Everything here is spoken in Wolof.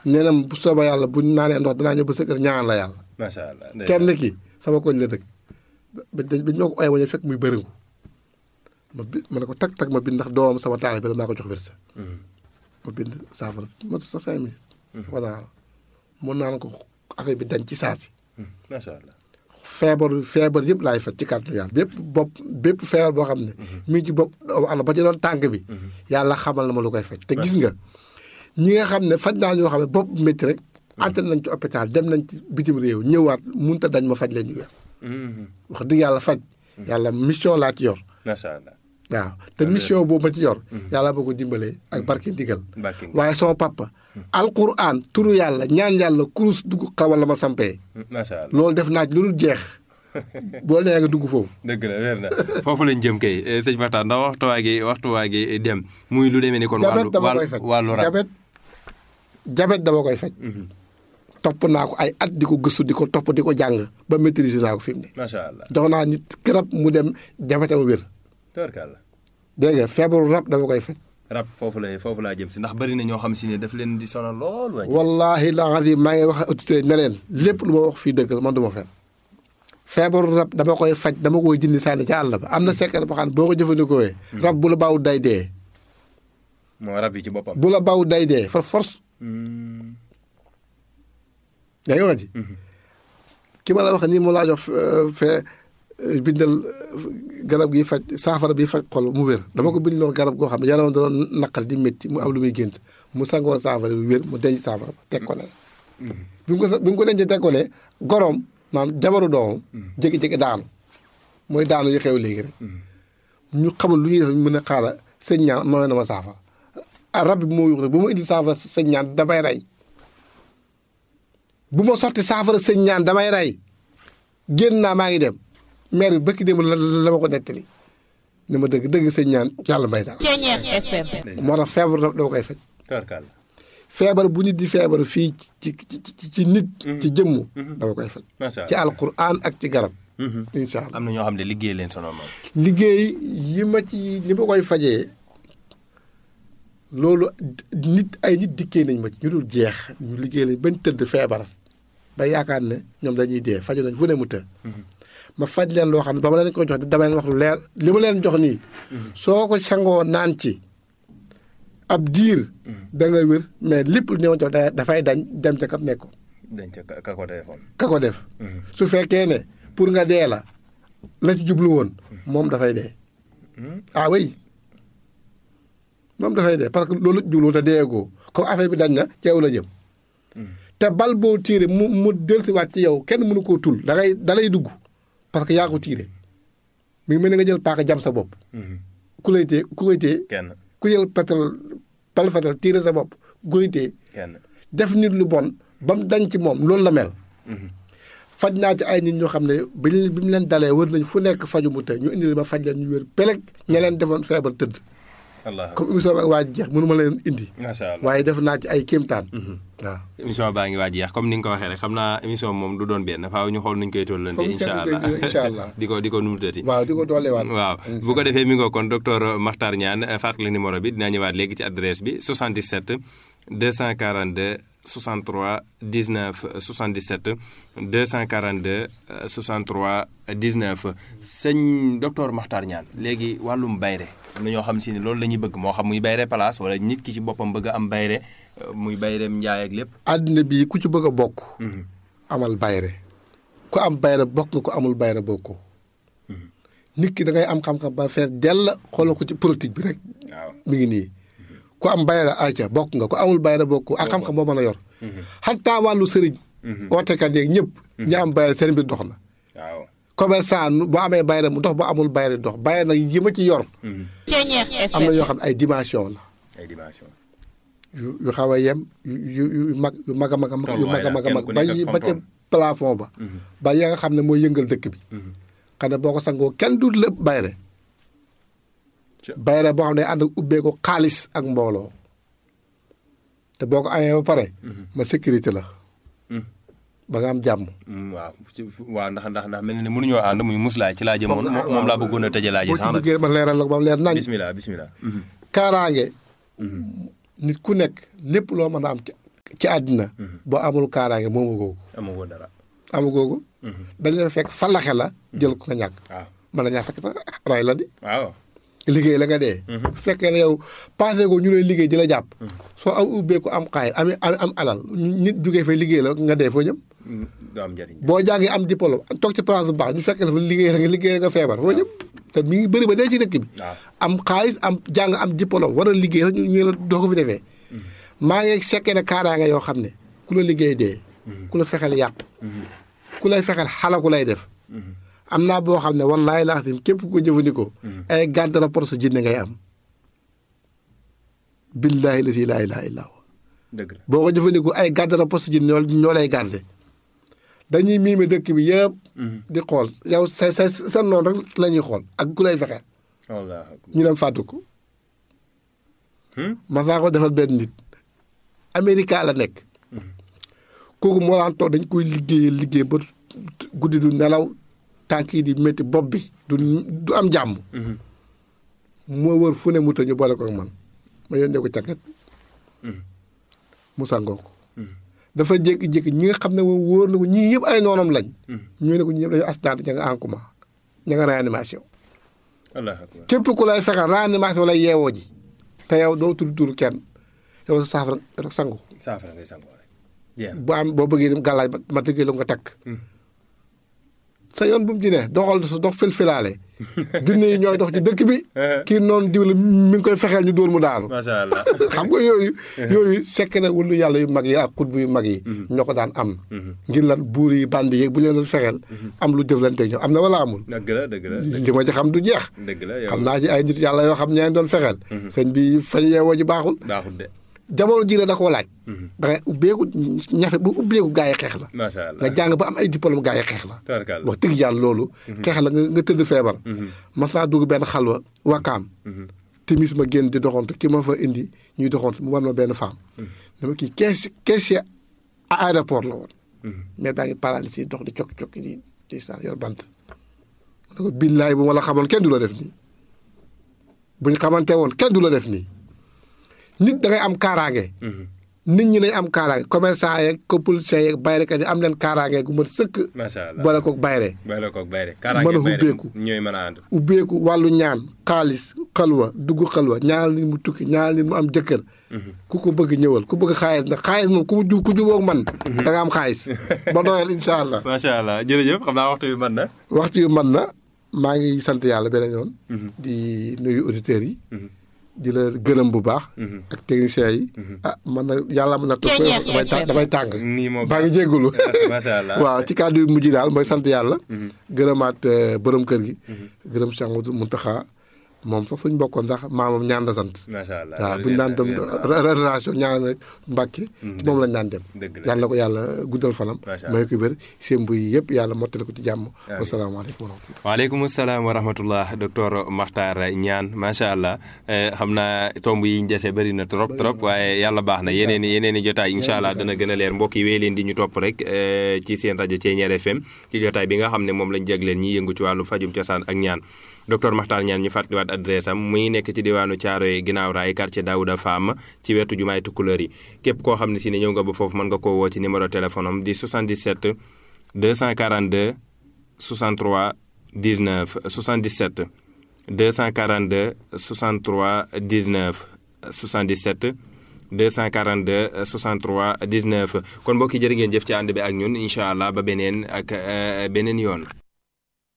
nee na bu soobee yàlla bu ñu naanee ndox danaa ñëw ba sa kër ñaan la yàlla. macha allah kenn ki sama koñ la dëkk biñ ma ko ooyee wañu fekk muy bëriŋu ma ne ko tag ma bind ndax doomam sama taal bi la maa ko jox wérsa ma bind saafara ma sa 5 minutes. voilà mun naan ko affaire bi dañ ci saa si. macha allah. feebar yëpp laay faj ci kàttanu yàlla bépp feebar boo xam ne. mi ngi ci bopp ba ci doon tànk bi. yàlla xamal na ma lu koy faj. te gis nga ñi nga xam ne faj naa ñoo xam ne bopp métti rek. entré nañ ci hôpital dem nañ ci bitim réew ñëwaat mënut a dañ ma faj leen ñu wér. wax dëgg yàlla faj. yàlla mission laa ci yor. macha allah. waaw te mission boobu ma ci yor. yàlla boo ko dimbalee ak barke ndigal. waaye sama papa. alquran turu yàlla ñaan yàlla kurus dugg xawal la ma sampee. macha allah loolu def naa ci lu dul jeex. boo nee nga dugg foofu. dëgg la wér na foofu lañ jëm kay sëñ Makhtar ndax waxtu waa gi dem muy lu demee ni kon. wàllu rab jabet dama koy faj. topp naa ko ay at di ko gëstu di ko topp di ko jàng ba maîtriser naa ko fi mu ne. macha allah jox naa nit garab mu dem jabetam wér. tubarkalla. dégg nga feebaru rab dama koy faj. rab foofu laa jëm si ndax bari na ñoo xam si ne daf leen di sonal lool. wallaahi la azim maa ngi wax autorité ne leen lépp lu ma wax fii dëgg la man du ma fen feebaru rab dama koy faj dama koy jëndi sànni ca àll ba am na secret boo xam ne boo ko jëfandikoo rab bu la baaw day dee. moo rab yi ci boppam. bu la baaw day dee for force. yaa ngi wax ji. ki ma la wax nii mu laa jox fee bindal garab gi faj saafara bi faj xol mu wér dama ko bind loon garab goo xam ne yaram da doon naqal di métti mu am lu muy gént mu sangoo saafara bi wér mu denc saafara ba teg ko ne. bi mu ko dencee teg ko ne goroom maanaam jabaru doomam. jékki-jékki daanu mooy daanu yi xew léegi rek. ñu xamul lu ñuy def mën a xaaral sëñ ñaan mooy na ma saafara rab bi moo yuux rek bu ma indil saafara sëñ ñaan damay rey. bu ma sotti saafara sëñ ñaan damay rey génn naa maa ngi dem maire bi bëkki dem la ma ko nettali ni ma dëgg sëñ ñaan yàlla may dara. moo tax feebar dama koy faj. feebar bu nit di feebar fii ci nit. ci jëmmu dama koy faj. ci alquran ak ci garab. incha allah am na ñoo xam ne liggéey leen sonal moom. liggéey yi ma koy fajee loolu nit dikkee nañ ma ci ñu dul jeex ñu liggéey lañ bañ tëdd feebar. ba yaakaar ne ñoom dañuy dee faju nañ fu ne mu të. ma faj leen loo xam ne ba ma leen ko jox dama leen wax lu leer li ma leen jox nii. soo ko sangoo naan ci ab diir. da nga wér mais lépp lu ñëw jox dafay dañ dem ca kat nekk. dañ ca ka ko defoon. ka ko def. su fekkee ne pour nga dee la ci jublu woon moom dafay dee. ah oui moom dafay dee parce que loolu jublu te deegoo comme affaire bi dañ na ci yow la jëm. te bal boo tiire mu dellusiwaat ci yow kenn mënu koo tul da lay dugg parce que yaa ko tiire mi ngi mel ni nga jël paaka jam sa bopp. ku koy téye kenn ku jël bal fetal tiire sa bopp ku koy téye kenn def nit lu bon ba mu dañ ci moom loolu la mel. faj naa ci ay nit ñoo xam ne bi mu leen dalee wër nañ fu nekk faju mu te ñu indi ma faj leen ñu wér peleg ña leen defoon feebar tëdd. comme émission bi waa jeex mënu ma leen indi. macha allah waaye def naa ci ay kéemtaan. waaw émission baa ngi waa jeex comme ni nga ko waxee rek xam naa émission moom du doon benn faaw ñu xool nuñ koy tollante. incha allah di ko nu mu tëti. waaw di ko dooleewaat. waaw bu ko defee mi nga kon docteur Makhtar Niane fàttali numéro bi dinaa ñëwaat léegi ci adresse bi 77 242 63 19 77 242 63 19 sëñ docteur Makhtar Niane léegi wàllum bayre am na ñoo xam si ne loolu la ñuy bëgg moo xam muy bayre place wala nit ki ci boppam bëgg a am bayre muy bayreem njaay ak lépp. àddina bii ku ci bëgg a bokk. amal bayre ku am bayre bokk nga ko amul bayre bokkoo. nit ki da ngay am xam-xam ba fees dell xoolal ko ci politique bi rek. waaw mi ngi nii. ku am bayra ayca bokk nga ku amul bayra bokk ak xam-xam boo mën a yor. xataa wàllu sëriñ. ootekat yeeg ñëpp. ñi am bayra seen mbir dox na. waaw commerçant boo amee bayra mu dox boo amul bayra dox bayra nag yi ma ci yor. am na yoo xam ne ay dimension la. ay dimension. yu xaw a yem yu mag a mag a mag yu mag a mag a mag ba ca plafond ba. ba ya nga xam ne mooy yëngal dëkk bi. xam ne boo ko sangoo kenn du lépp bayre bayre boo xam ne ànd ak ubbee ko xaalis ak mbooloo te boo ko amee ba pare ma sécurité la ba nga am jàmm. waaw ndax mel na ne mënuñoo ànd muy muslaay ci laa jëmoon moom laa bëggoon a tëjee laa ji sax nag. boo ci duggee ma leeral la ko ba mu leer nañ. bismillah. kaaraange. nit ku nekk lépp loo mën a am ci ci àddina boo amul kaaraange moomu googu amagoo dara. amu googu dañ la fekk falaxe la jël ko nga ñàkk waaw mën na ñaa fekk sax ray la di waaw. liggéey la nga dee bu fekkee ne yow passé ko ñu lay liggéey di la jàpp soo am ubbeeku am xaay am alal nit jógee fay liggéey la nga dee foo jëm du am njëriñ. boo jàngee am diplôme toog ci place bu baax ñu fekk la fa liggéey nga feebar foo jëm te mi ngi bëri ba dee ci dëkk bi waaw. am xaalis am jàng am diplôme war a liggéey sax ñu la doo ko fi defee maa ngi sekkee ne kaaraange yoo xam ne ku la liggéey dee ku la fexeel yàq ku lay fexeel xalaku lay def am naa boo xam ne wallaahi laa xam képp ku ko jëfandikoo ay garde rapport sa jinne ngay am billaahi la si laa ilaaha illaa huwa dëgg la. boo ko jëfandikoo ay garde rapport sa jinne ñoo lay garde dañuy miime dëkk bi yëpp di xool yow sa noonu rek la ñuy xool ak ku lay fexeel wallaahi. ñu dem fàttu ko ma saa ko defal benn nit Amérique la nekk kooku moo daan toog dañ koy liggéey ba guddi du nelaw tànk yi di métti bopp bi du am jàmm moo wër fu ne mu ta ñu boole ko ak man ma yónnee ko càkket mu sangoo ko dafa jékki-jékki ñi nga xam ne moom wóor na ko ñii yëpp ay noonam lañ ñu ne ko ñii yëpp dañu accident ña nga en coma ña nga réanimation képp ku lay fexeel réanimation lay yeewoo ji te yow doo tudd tur kenn yow sa saafara rek sangu saafara ngay sangoo rek. jeex bu am boo bëggee dem gàllaaj ma tëggee la nga takk sa yoon bu mu ci ne doxal sa dox filfilaale junne yi ñooy dox ci dëkk bi kii noonu diw la mi ngi koy fexeel ñu dóor mu daanu macha allah. xam nga yooyu sekk na wulu yàlla yu mag yi ak xutbu yu mag yi ñoo ko daan am ngir lan buur yi bandi yi bu leen doon fexeel am lu jëflante ñoom am na wala amul dëgg la dëgg la. li ma ci xam du jeex dëgg la yow xam naa ci ay nit yàlla yoo xam ñeen doon fexeel sëñ bi fañ yeewoo ji baaxul baaxul de. jamono ji la da koo laaj da ngay ubbeeku ñafe bu ubbeeku gaa yi xeex la macha allah nga jàng ba am ay diplôme gaa yi xeex la tabarkalla. wax dëgg yàlla loolu xeex la nga tëdd feebar mas naa dugg benn xalwa wakaam timis ma génn di doxantu ki ma fa indi ñuy doxantu mu war ma benn femme dama kii caissier à aéroport la woon mais baa ngi paralysé dox di cokki di sa yor bant ma ne ko billaay bu ma la xamoon kenn du la def nii buñ xamante woon kenn du la def nii nit da ngay am kaaraange nit ñi lañ am kaaraange commerçant yeeg politiciens yeeg bayrekat yi am leen kaaraange gu mat sëkk macha allah boole koog bayre boole koog bayre. mën a ubbeeku ñooy mën a ànd. ubbeeku wàllu ñaan xaalis xalwa dugg xalwa ñaanal nit mu tukki ñaanal nit mu am jëkkër ku ko bëgg ñëwal ku bëgg xaalis nag xaalis moom ku jubóog man da nga am xaalis ba doyal incha allah macha allah jërëjëf xam naa waxtu bi mën na. waxtu yu man na maa ngi sant yàlla beneen yoon di nuyu auditeurs yi di la gërëm bu baax ak techniciens yi man na yàlla mën na toog damay tàng nii moom baa ngi jéggulu macha allah. waaw ci kàddu yu mujj daal mooy sant yàlla gërëmaat borom kër gi gërëm Cheikh Mountakha moom sax suñ bokkoon ndax maamam ñaan la sant macha allah waaw buñu daan dem relation ñaan rek Mbàkke moom lañ daan dem yàlla na ko yàlla guddal fanam may ko wér seen buy yëpp yàlla mottali ko ci jàmm wasalaamaaleykum wa rahmatullah waaleykum salaam wa rahmatullah docteur Makhtar Niane macha allah xam naa tomb yi ñu dese bëri na trop waaye yàlla baax na yeneen i jotaay incha allah dana gën a leer mbokk yi wéy leen di ñu topp rek ci seen rajo Thiéniere FM ci jotaay bi nga xam ne moom lañ jagleen ñi yëngu ci wàllu fajum cosaan ak ñaan docteur Makhtar Niane ñu fàttaliwaat adresse am muy nekk ci diwaanu Thiaroye ginnaaw raay quartier Daouda Fam ci wetu jumaay Tukulóor yi képp koo xam ne si ne ñëw nga ba foofu mën nga koo woo ci numéro téléphone am di 77 242 63 19 77 242 63 19 77 242 63 19 kon mbokk yi jërë ngeen jëf ci ànd bi ak ñun incha allah ba beneen yoon.